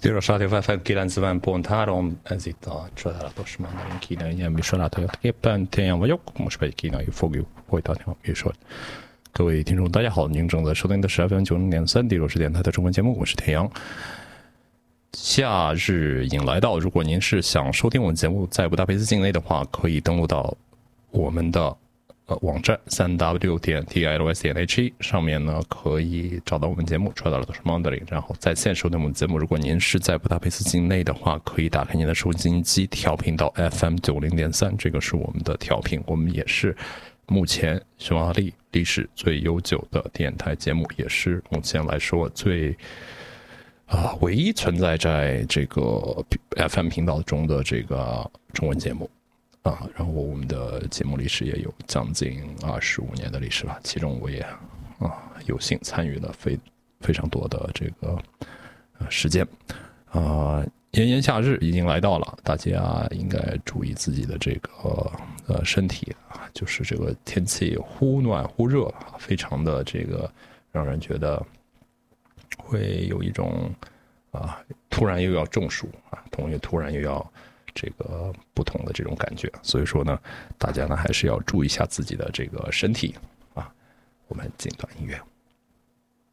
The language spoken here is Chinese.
Rádió FM 90.3, ez itt a Csodálatos Mandarin kínai nyelvműsorától.éppen Tényen vagyok, most pedig kínai fogjuk folytatni a műsort. 各位听众，大家好，您正在收听的是 FM 90.3第60电台的中文节目，我是田阳。夏日已经来到，如果您是想收听我们节目在布达佩斯境内的话，可以登录到我们的网站 3w.tils.he 上面呢，可以找到我们节目，找到了都是 Mandarin， 然后在线收听我们节目。如果您是在布达佩斯境内的话，可以打开您的收音机，调频到 FM 90.3，这个是我们的调频。我们也是目前匈牙利历史最悠久的电台节目，也是目前来说最唯一存在在这个 FM 频道中的这个中文节目。然后我们的节目历史也有将近25年的历史了，其中我也有幸参与了非常多的这个时间。炎炎夏日已经来到了，大家应该注意自己的这个身体啊，就是这个天气忽暖忽热，非常的这个让人觉得会有一种突然又要中暑突然又要这个不同的这种感觉，所以说呢，大家呢还是要注意一下自己的这个身体啊。我们进段音乐。